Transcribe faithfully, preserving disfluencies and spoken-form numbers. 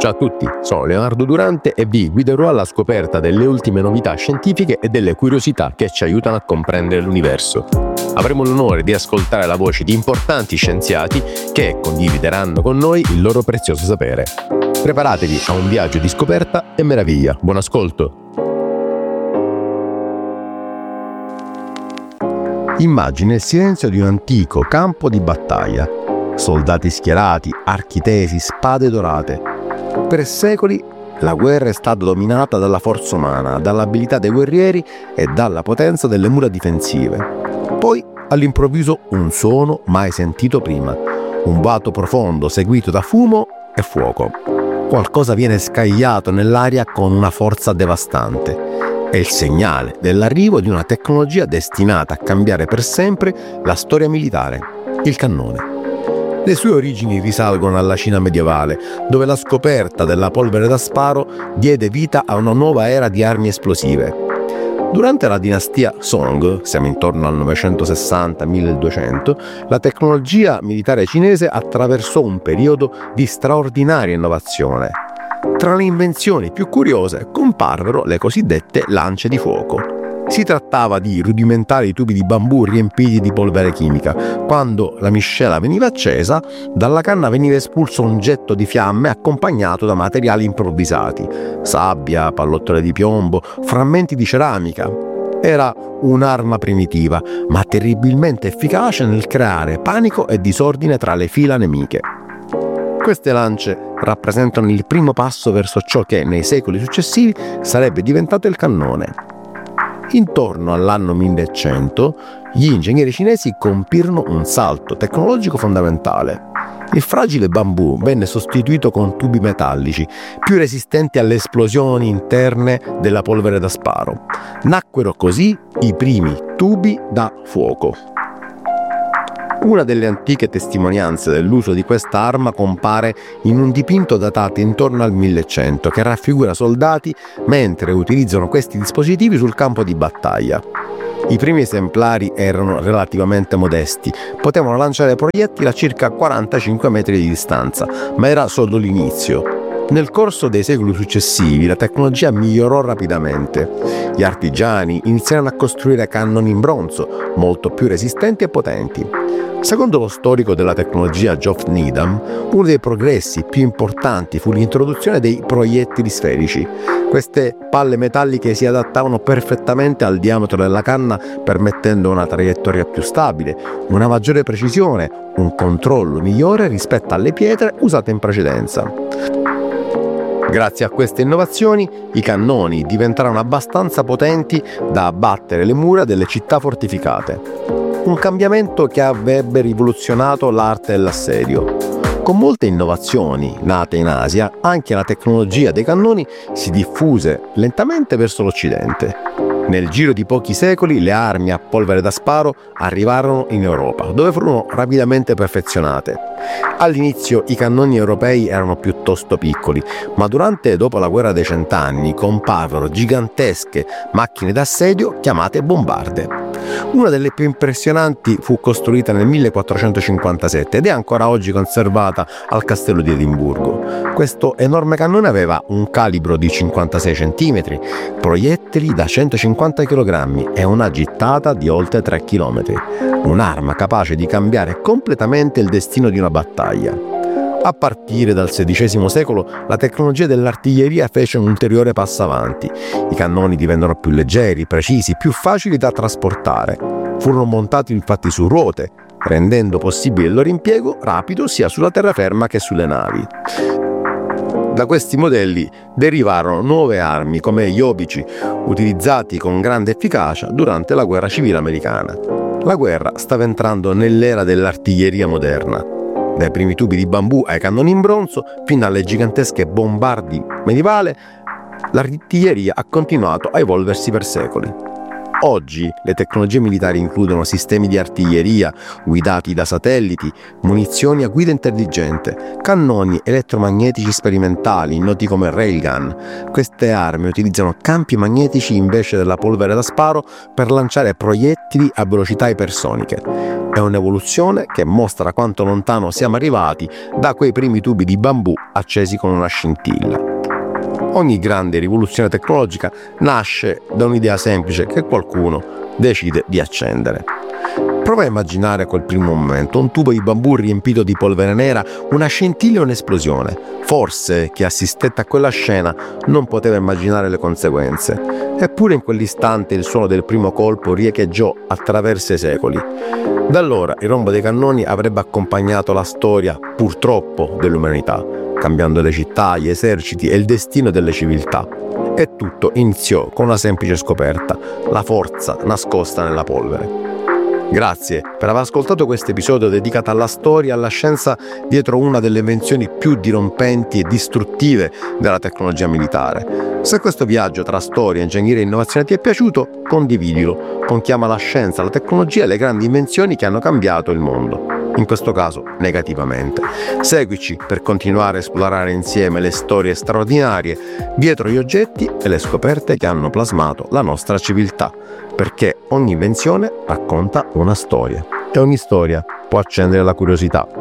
Ciao a tutti, sono Leonardo Durante e vi guiderò alla scoperta delle ultime novità scientifiche e delle curiosità che ci aiutano a comprendere l'universo. Avremo l'onore di ascoltare la voce di importanti scienziati che condivideranno con noi il loro prezioso sapere. Preparatevi a un viaggio di scoperta e meraviglia. Buon ascolto! Immagina il silenzio di un antico campo di battaglia. Soldati schierati, archi tesi, spade dorate. Per secoli la guerra è stata dominata dalla forza umana, dall'abilità dei guerrieri e dalla potenza delle mura difensive. Poi, all'improvviso, un suono mai sentito prima. Un boato profondo seguito da fumo e fuoco. Qualcosa viene scagliato nell'aria con una forza devastante. È il segnale dell'arrivo di una tecnologia destinata a cambiare per sempre la storia militare, il cannone. Le sue origini risalgono alla Cina medievale, dove la scoperta della polvere da sparo diede vita a una nuova era di armi esplosive. Durante la dinastia Song, siamo intorno al novecentosessanta milleduecento, la tecnologia militare cinese attraversò un periodo di straordinaria innovazione. Tra le invenzioni più curiose comparvero le cosiddette lance di fuoco. Si trattava di rudimentali tubi di bambù riempiti di polvere chimica. Quando la miscela veniva accesa, dalla canna veniva espulso un getto di fiamme accompagnato da materiali improvvisati: sabbia, pallottole di piombo, frammenti di ceramica. Era un'arma primitiva, ma terribilmente efficace nel creare panico e disordine tra le fila nemiche. Queste lance rappresentano il primo passo verso ciò che nei secoli successivi sarebbe diventato il cannone. Intorno all'anno millecento, gli ingegneri cinesi compirono un salto tecnologico fondamentale. Il fragile bambù venne sostituito con tubi metallici, più resistenti alle esplosioni interne della polvere da sparo. Nacquero così i primi tubi da fuoco. Una delle antiche testimonianze dell'uso di questa arma compare in un dipinto datato intorno al millecento che raffigura soldati mentre utilizzano questi dispositivi sul campo di battaglia. I primi esemplari erano relativamente modesti, potevano lanciare proiettili a circa quarantacinque metri di distanza, ma era solo l'inizio. Nel corso dei secoli successivi la tecnologia migliorò rapidamente. Gli artigiani iniziarono a costruire cannoni in bronzo, molto più resistenti e potenti. Secondo lo storico della tecnologia Geoff Needham, uno dei progressi più importanti fu l'introduzione dei proiettili sferici. Queste palle metalliche si adattavano perfettamente al diametro della canna, permettendo una traiettoria più stabile, una maggiore precisione, un controllo migliore rispetto alle pietre usate in precedenza. Grazie a queste innovazioni, i cannoni diventarono abbastanza potenti da abbattere le mura delle città fortificate. Un cambiamento che avrebbe rivoluzionato l'arte dell'assedio. Con molte innovazioni nate in Asia, anche la tecnologia dei cannoni si diffuse lentamente verso l'Occidente. Nel giro di pochi secoli le armi a polvere da sparo arrivarono in Europa, dove furono rapidamente perfezionate. All'inizio i cannoni europei erano piuttosto piccoli, ma durante e dopo la guerra dei cent'anni comparvero gigantesche macchine d'assedio chiamate bombarde. Una delle più impressionanti fu costruita nel millequattrocentocinquantasette ed è ancora oggi conservata al castello di Edimburgo. Questo enorme cannone aveva un calibro di cinquantasei centimetri, proiettili da centocinquanta chilogrammi e una gittata di oltre tre chilometri. Un'arma capace di cambiare completamente il destino di una battaglia. A partire dal sedicesimo secolo la tecnologia dell'artiglieria fece un ulteriore passo avanti. I cannoni divennero più leggeri, precisi, più facili da trasportare. Furono montati infatti su ruote, rendendo possibile il loro impiego rapido sia sulla terraferma che sulle navi. Da questi modelli derivarono nuove armi come gli obici, utilizzati con grande efficacia durante la guerra civile americana. La guerra stava entrando nell'era dell'artiglieria moderna. Dai primi tubi di bambù ai cannoni in bronzo fino alle gigantesche bombardi medievali, l'artiglieria ha continuato a evolversi per secoli. Oggi le tecnologie militari includono sistemi di artiglieria guidati da satelliti, munizioni a guida intelligente, cannoni elettromagnetici sperimentali noti come railgun. Queste armi utilizzano campi magnetici invece della polvere da sparo per lanciare proiettili a velocità ipersoniche. È un'evoluzione che mostra quanto lontano siamo arrivati da quei primi tubi di bambù accesi con una scintilla. Ogni grande rivoluzione tecnologica nasce da un'idea semplice che qualcuno decide di accendere. Prova a immaginare quel primo momento, un tubo di bambù riempito di polvere nera, una scintilla e un'esplosione. Forse chi assistette a quella scena non poteva immaginare le conseguenze. Eppure in quell'istante il suono del primo colpo riecheggiò attraverso i secoli. Da allora il rombo dei cannoni avrebbe accompagnato la storia, purtroppo, dell'umanità, cambiando le città, gli eserciti e il destino delle civiltà. E tutto iniziò con una semplice scoperta: la forza nascosta nella polvere. Grazie per aver ascoltato questo episodio dedicato alla storia e alla scienza dietro una delle invenzioni più dirompenti e distruttive della tecnologia militare. Se questo viaggio tra storia, ingegneria e innovazione ti è piaciuto, condividilo con chi ama la scienza, la tecnologia e le grandi invenzioni che hanno cambiato il mondo. In questo caso negativamente. Seguici per continuare a esplorare insieme le storie straordinarie dietro gli oggetti e le scoperte che hanno plasmato la nostra civiltà, perché ogni invenzione racconta una storia e ogni storia può accendere la curiosità.